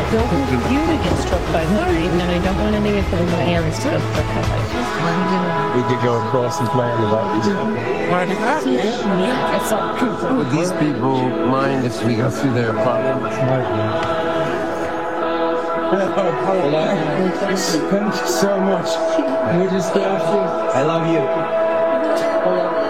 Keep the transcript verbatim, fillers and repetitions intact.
don't want you to get struck by lightning, and I don't want any of the parents to get struck by lightning. We could go across and play on the lightning. Would these people mind if we go through their apartment? Thank you so much. We just got you. I love you.